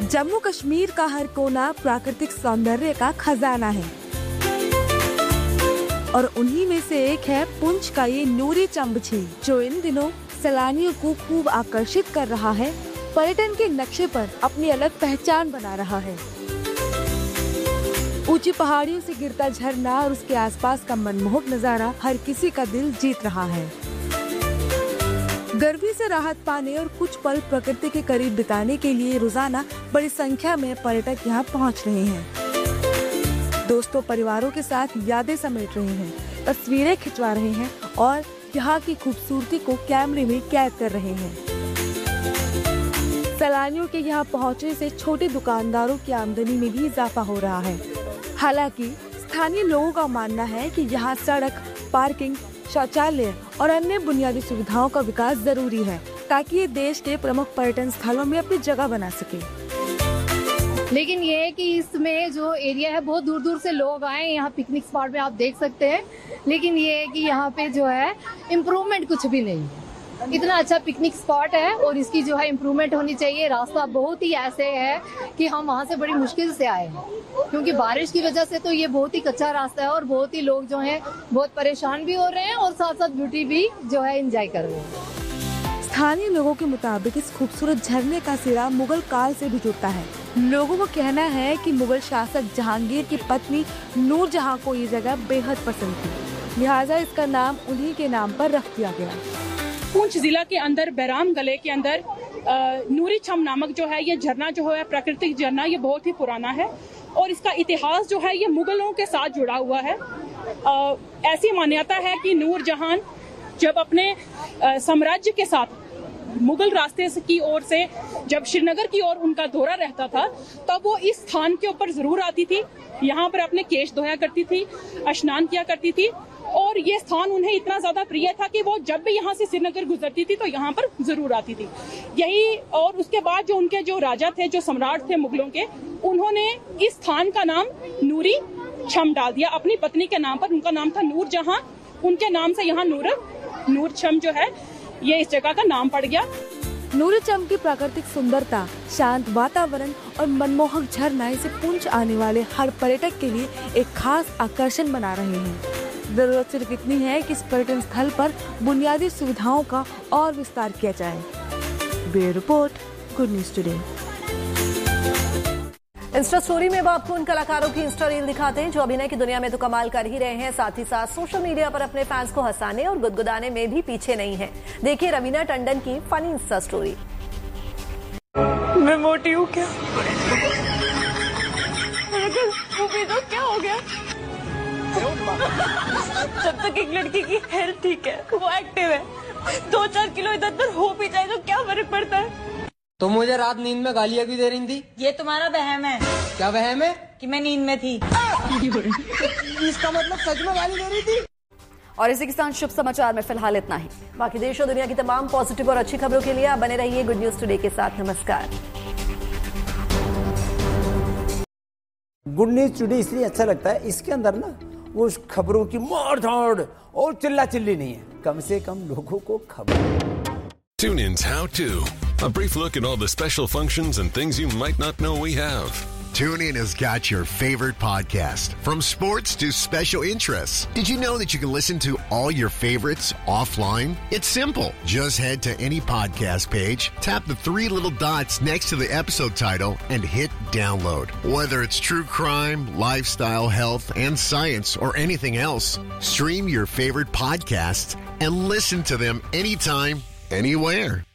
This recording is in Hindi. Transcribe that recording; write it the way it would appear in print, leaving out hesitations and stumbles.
जम्मू कश्मीर का हर कोना प्राकृतिक सौंदर्य का खजाना है और उन्हीं में से एक है पुंछ का ये नूरी चंब झील, जो इन दिनों सैलानियों को खूब आकर्षित कर रहा है, पर्यटन के नक्शे पर अपनी अलग पहचान बना रहा है। ऊंची पहाड़ियों से गिरता झरना और उसके आसपास का मनमोहक नजारा हर किसी का दिल जीत रहा है। गर्मी से राहत पाने और कुछ पल प्रकृति के करीब बिताने के लिए रोजाना बड़ी संख्या में पर्यटक यहाँ पहुँच रहे हैं। दोस्तों परिवारों के साथ यादें समेट रहे हैं, तस्वीरें खिंचवा रहे हैं और यहाँ की खूबसूरती को कैमरे में कैद कर रहे हैं। सैलानियों के यहाँ पहुँचने से छोटे दुकानदारों की आमदनी में भी इजाफा हो रहा है। हालांकि स्थानीय लोगों का मानना है कि यहाँ सड़क, पार्किंग, शौचालय और अन्य बुनियादी सुविधाओं का विकास जरूरी है ताकि ये देश के प्रमुख पर्यटन स्थलों में अपनी जगह बना सके। लेकिन ये है कि इसमें जो एरिया है बहुत दूर दूर से लोग आए यहाँ पिकनिक स्पॉट पे, आप देख सकते हैं। लेकिन ये है कि यहाँ पे जो है इम्प्रूवमेंट कुछ भी नहीं है। इतना अच्छा पिकनिक स्पॉट है और इसकी जो है इम्प्रूवमेंट होनी चाहिए। रास्ता बहुत ही ऐसे है कि हम वहाँ से बड़ी मुश्किल से आए हैं, क्योंकि बारिश की वजह से तो ये बहुत ही कच्चा रास्ता है और बहुत ही लोग जो हैं बहुत परेशान भी हो रहे हैं और साथ साथ ब्यूटी भी जो है एंजॉय कर रहे हैं। स्थानीय लोगों के मुताबिक इस खूबसूरत झरने का सिरा मुगल काल से भी जुड़ता है। लोगों का कहना है कि मुगल शासक जहांगीर की पत्नी नूरजहां को ये जगह बेहद पसंद थी, लिहाजा इसका नाम उन्हीं के नाम पर रख दिया गया। पुंछ जिला के अंदर बैराम गले के अंदर नूरी छम नामक जो है ये झरना जो है प्राकृतिक झरना, ये बहुत ही पुराना है और इसका इतिहास जो है ये मुगलों के साथ जुड़ा हुआ है। ऐसी मान्यता है कि नूरजहां जब अपने साम्राज्य के साथ मुगल रास्ते की ओर से जब श्रीनगर की ओर उनका दौरा रहता था, तब वो इस स्थान के ऊपर जरूर आती थी, यहाँ पर अपने केश धोया करती थी, स्नान किया करती थी और ये स्थान उन्हें इतना ज्यादा प्रिय था कि वो जब भी यहाँ से श्रीनगर गुजरती थी तो यहाँ पर जरूर आती थी। यही और उसके बाद जो उनके जो राजा थे, जो सम्राट थे मुगलों के, उन्होंने इस स्थान का नाम नूरी छम डाल दिया अपनी पत्नी के नाम पर। उनका नाम था नूरजहां, उनके नाम से यहाँ नूर छम जो है ये इस जगह का नाम पड़ गया। नूरी चम की प्राकृतिक सुंदरता, शांत वातावरण और मनमोहक झरना इसे पुंछ आने वाले हर पर्यटक के लिए एक खास आकर्षण बना रहे हैं। जरूरत सिर्फ इतनी है कि इस पर्यटन स्थल पर बुनियादी सुविधाओं का और विस्तार किया जाए। Bureau report, good news today. Insta story में अब आपको उन कलाकारों की इंस्टा रील दिखाते हैं जो अभिनय की दुनिया में तो कमाल कर ही रहे हैं, साथ ही साथ सोशल मीडिया पर अपने फैंस को हंसाने और गुदगुदाने में भी पीछे नहीं है। देखिए रवीना टंडन की फनी इंस्टा स्टोरी। मैं मोटी हूँ क्या? तो क्या हो गया? जब तक एक लड़की की हेल्थ ठीक है, वो एक्टिव है, 2-4 किलो इधर उधर हो भी जाए तो क्या फर्क पड़ता है? तो मुझे रात नींद में गालियाँ भी दे रही थी। ये तुम्हारा वहम है। क्या वहम है? कि मैं नींद में थी। इसका मतलब सच में गाली दे रही थी। और इसी के साथ शुभ समाचार में फिलहाल इतना ही। बाकी देश और दुनिया की तमाम पॉजिटिव और अच्छी खबरों के लिए आप बने रहिए गुड न्यूज टुडे के साथ। नमस्कार। गुड न्यूज टुडे इसलिए अच्छा लगता है, इसके अंदर ना वो खबरों की मार धाड़ और चिल्ला चिल्ली नहीं है, कम से कम लोगों को खबर। Tune in's How To, a brief look at all the special functions and things you might not know we have. TuneIn has got your favorite podcast, from sports to special interests. Did you know that you can listen to all your favorites offline? It's simple. Just head to any podcast page, tap the 3 little dots next to the episode title, and hit download. Whether it's true crime, lifestyle, health, and science, or anything else, stream your favorite podcasts and listen to them anytime, anywhere.